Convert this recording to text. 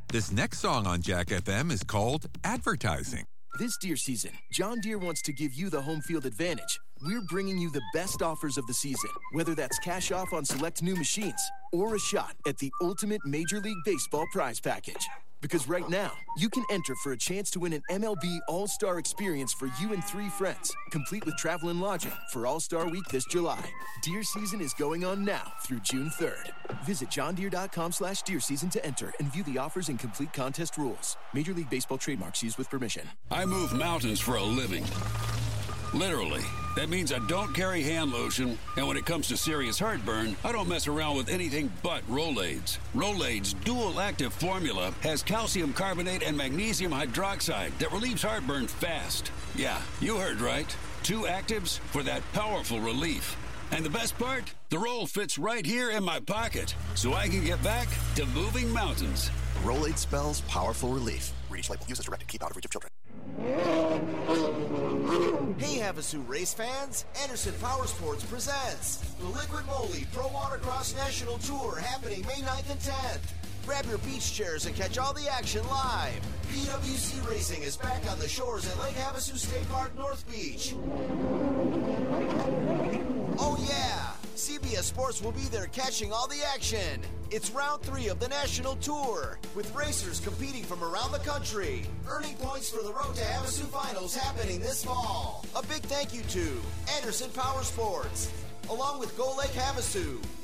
This next song on Jack FM is called Advertising. This Deere season, John Deere wants to give you the home field advantage. We're bringing you the best offers of the season, whether that's cash off on select new machines or a shot at the ultimate Major League Baseball prize package. Because right now, you can enter for a chance to win an MLB All-Star experience for you and 3 friends, complete with travel and lodging for All-Star Week this July. Deer season is going on now through June 3rd. Visit johndeere.com/deer season to enter and view the offers and complete contest rules. Major League Baseball trademarks used with permission. I move mountains for a living. Literally. That means I don't carry hand lotion, and when it comes to serious heartburn, I don't mess around with anything but Rolaids. Rolaids' dual-active formula has calcium carbonate and magnesium hydroxide that relieves heartburn fast. Yeah, you heard right. 2 actives for that powerful relief. And the best part? The roll fits right here in my pocket, so I can get back to moving mountains. Rolade spells powerful relief. Read each label. Use as directed. Keep out of reach of children. Hey Havasu race fans, Anderson Power Sports presents the Liquid Moly Pro Motocross National Tour happening May 9th and 10th. Grab your beach chairs and catch all the action live. PWC Racing is back on the shores at Lake Havasu State Park North Beach. Oh yeah, CBS Sports will be there catching all the action. It's round 3 of the National Tour, with racers competing from around the country, earning points for the Road to Havasu Finals happening this fall. A big thank you to Anderson Power Sports, along with Go Lake Havasu,